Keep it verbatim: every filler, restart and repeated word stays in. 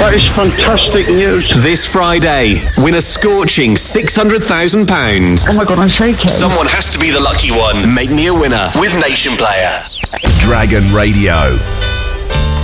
That is fantastic news. This Friday, win a scorching six hundred thousand pounds. Oh my God, I'm shaking. Someone has to be the lucky one. Make me a winner with Nation Player. Dragon Radio.